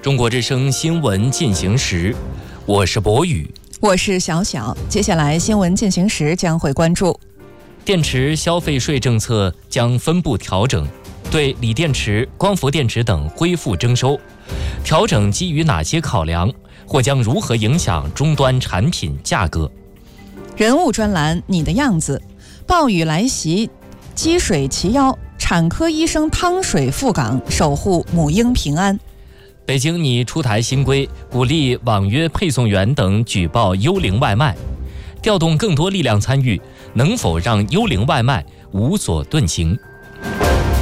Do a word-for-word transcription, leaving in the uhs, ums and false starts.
中国之声新闻进行时，我是博宇， 我是小小。接下来新闻进行时将会关注： 电池消费税政策将分步调整，对锂电池、光伏电池等恢复征收，调整基于哪些考量，或将如何影响终端产品价格？ 人物专栏，你的样子。暴雨来袭，积水齐腰，产科医生趟水赴港，守护母婴平安。 北京拟出台新规，鼓励网约配送员等举报幽灵外卖，调动更多力量参与，能否让幽灵外卖无所遁形？